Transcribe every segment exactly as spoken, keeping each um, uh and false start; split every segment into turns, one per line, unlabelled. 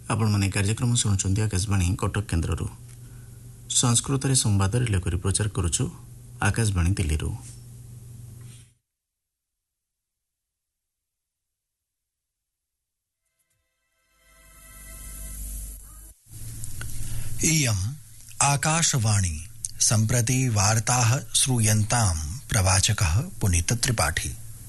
आपण माने कार्यक्रम शुणुचंदी आकाशवाणी कटक केन्द्ररू संस्कृत रे संवाद रिले करी प्रचार करूछु आकाशवाणी दिल्ली रू।
इयम् आकाशवाणी सम्प्रति वार्ताः श्रूयन्तां प्रवाचकः पुनीत त्रिपाठी।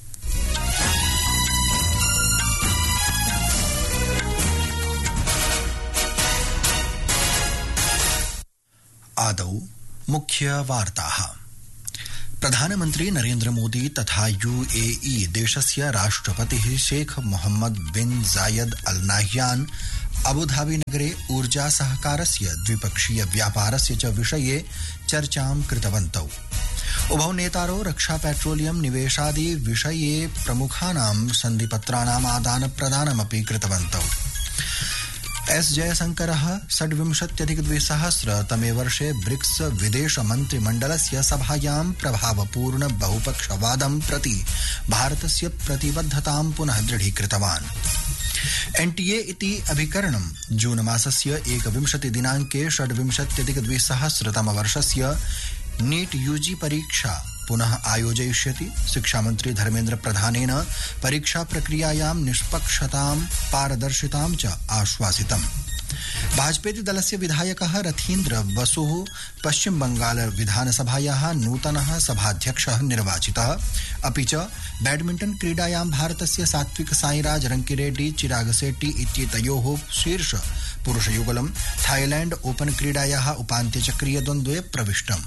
आदौ मुख्य वार्ताः। प्रधानमन्त्री नरेन्द्र मोदी तथा यूएई देशस्य राष्ट्रपतिः शेख मोहम्मद बिन जायद अल नाह्यान अबुधाबी नगरे ऊर्जा सहकारस्य द्विपक्षीय व्यापारस्य च विषये चर्चां कृतवन्तौ। उभौ नेतारौ रक्षा पेट्रोलियम निवेशादि विषये प्रमुखानां सन्धिपत्राणाम् आदान प्रदानमपि कृतवन्तौ। एस जयशंकरः षड्विंशत्यधिक द्विसहस्रतमे वर्षे ब्रिक्स विदेश मन्त्रिमण्डलस्य सभायां प्रभावपूर्ण बहुपक्षवादं प्रति भारतस्य प्रतिबद्धतां पुनः दृढीकृतवान्। एनटीए इति अभिकरणं जून मासस्य एकविंशति दिनाङ्के षड्विंशत्यधिक द्विसहस्रतम वर्षस्य नीट यूजी परीक्षा पुनः आयोजयिष्यति। शिक्षामन्त्री धर्मेन्द्र प्रधानेन परीक्षा प्रक्रियायां निष्पक्षतां पारदर्शितां च आश्वासितम्। भाजपेति दलस्य विधायकः रथीन्द्र बसुः पश्चिम बंगाल विधानसभायाः नूतनः सभाध्यक्षः निर्वाचितः। अपि च बैडमिण्टन क्रीडायां भारतस्य सात्विक साईराज रंकिरेड्डी चिराग शेट्टी इत्येतयोः शीर्ष पुरुषयुगलं थाईलैंड ओपन क्रीडायाः उपान्त्यचक्रीय द्वन्द्वे प्रविष्टम्।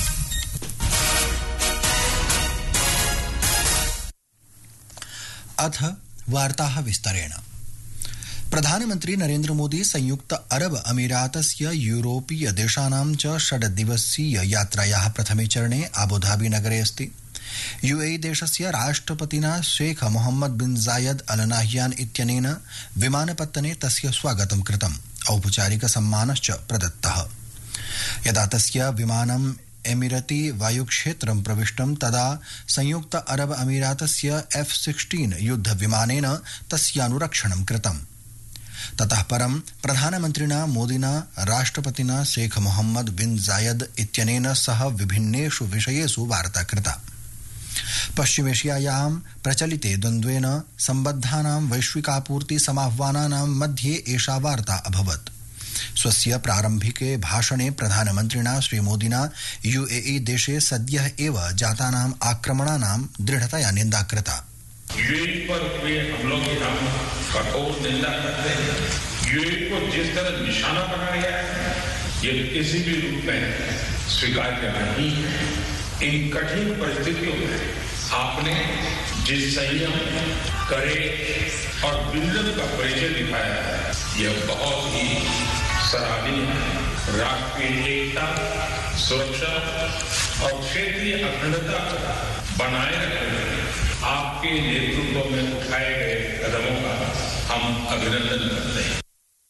अथ वार्ताः विस्तरेण। प्रधानमन्त्री नरेन्द्र मोदी संयुक्त अरब अमीरातस्य यूरोपीय देशानां च षड् दिवसीय यात्रायाः प्रथमे चरणे अबुधाबी नगरे अस्ति। यूएई देशस्य राष्ट्रपतिना शेख मोहम्मद बिन जायद अल नाह्यान इत्यनेन विमानपत्तने तस्य स्वागतं कृतम्। औपचारिक सम्मानश्च प्रदत्तः। यदा तस्य विमानम् एमिरती वायुक्षेत्रं प्रविष्टं तदा संयुक्त अरब अमीरातस्य एफ सिक्सटीन युद्ध विमानेन तस्यानुरक्षणं कृतम्। ततः परं प्रधानमन्त्रिणा मोदिना राष्ट्रपतिना शेख मोहम्मद बिन जायद इत्यनेन सह विभिन्नेषु विषयेषु वार्ता कृता। पश्चिमेशियायां प्रचलिते द्वन्द्वेन सम्बद्धानां वैश्विकापूर्ति समाह्वानानां मध्ये एषा वार्ता अभवत्। स्वस्य प्रारम्भिके भाषणे प्रधानमन्त्रिणा श्रीमोदिना यूएई देशे सद्यः एव जातानाम् आक्रमणानां दृढ़तया निन्दा कृता।
यूएई पर हुए हमलों की हम कठोर निंदा करते हैं। यूएई को जिस तरह निशाना बनाया गया है ये किसी भी रूप में स्वीकार्य नहीं है। इन कठिन परिस्थितियों में आपने जिस संयम, करेज और विजन का परिचय दिखाया है यह बहुत ही सराहनीय है। राष्ट्रीय एकता, सुरक्षा और क्षेत्रीय अखंडता बनाए रखने में आपके नेतृत्व में उठाए गए कदमों का हम अभिनंदन करते हैं।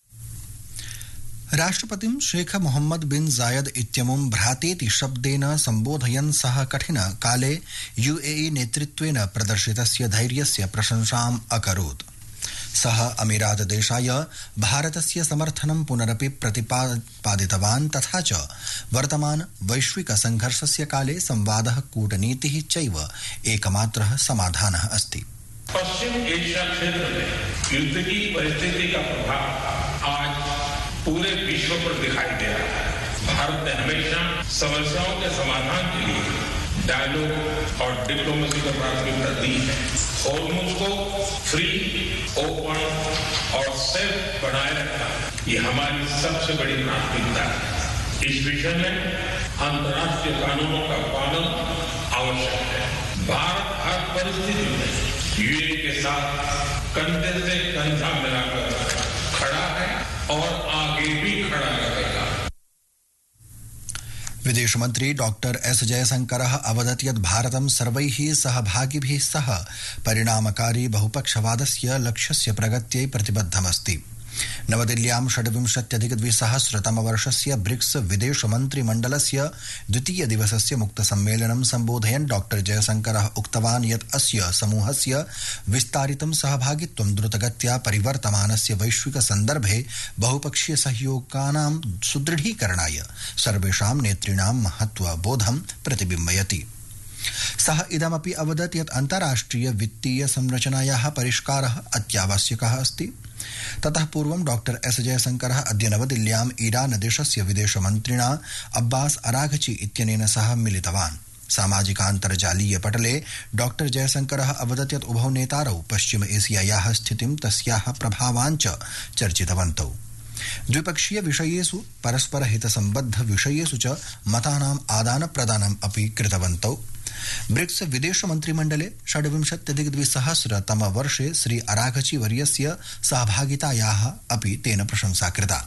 राष्ट्रपतिं शेख मोहम्मद बिन जायद इत्यमुं भ्रातेति शब्देन सम्बोधयन् सः कठिन काले यूएई नेतृत्वेन प्रदर्शितस्य धैर्यस्य प्रशंसाम् अकरोत्। सः अमीरात देशाय भारतस्य समर्थनं पुनरपि प्रतिपादितवान् तथा च वर्तमान वैश्विक संघर्षस्य काले संवादः, कूटनीतिः चैव एकमात्रः समाधानः अस्ति।
पश्चिम एशिया क्षेत्र में युद्ध की परिस्थिति का प्रभाव आज पूरे विश्व पर दिखाई दे रहा है। भारत ने हमेशा समस्याओं के समाधान के लिए डायलॉग और डिप्लोमेसी को प्राथमिकता दी है। हॉर्मुज़ को फ्री, ओपन और सेफ बनाए रखना ये हमारी सबसे बड़ी प्राथमिकता है। इस विषय में अंतर्राष्ट्रीय कानूनों का पालन आवश्यक है। भारत हर परिस्थिति में यूएई के साथ कंधे से कंधा मिलाकर खड़ा है और आगे भी खड़ा रहेगा।
विदेश मंत्री डॉक्टर एस जयशंकरः अवदत् यत् भारतं सर्वैः सहभागिभिः सह परिणामकारी बहुपक्षवादस्य लक्ष्यस्य प्रगत्यै प्रतिबद्धमस्ति। नवदिल्ल्यां षड्विंशत्यधिकद्विसहस्रतमवर्षस्य ब्रिक्स विदेशमन्त्रिमण्डलस्य द्वितीय दिवसस्य मुक्तसम्मेलनं सम्बोधयन् डॉक्टर जयशंकरः उक्तवान् यत् अस्य समूहस्य विस्तारितं सहभागित्वं द्रुतगत्या परिवर्तमानस्य वैश्विक सन्दर्भे बहुपक्षीय सहयोगानां सुदृढीकरणाय सर्वेषां नेतॄणां महत्वबोधं प्रतिबिम्बयति। सः इदमपि अवदत् यत् अन्ताराष्ट्रिय वित्तीय संरचनायाः परिष्कारः अत्यावश्यकः अस्ति। ततः पूर्वं डॉक्टर एस जयशंकरः अद्य नवदिल्ल्याम् ईरान देशस्य विदेशमन्त्रिणा अब्बास अराघची इत्यनेन सह मिलितवान्। सामाजिकान्तर्जालीय पटले डॉक्टर जयशंकरः अवदत् यत् उभौ नेतारौ पश्चिम एशियायाः स्थितिं तस्याः प्रभावान् च चर्चितवन्तौ। द्विपक्षीय विषयेषु परस्पर हितसम्बद्ध विषयेषु च मतानाम् आदान प्रदानम् अपि कृतवन्तौ। ब्रिक्स विदेश मन्त्रिमण्डले षड्विंशत्यधिकद्विसहस्रतमवर्षे श्री अराघची वर्यस्य सहभागितायाः अपि तेन प्रशंसा कृता।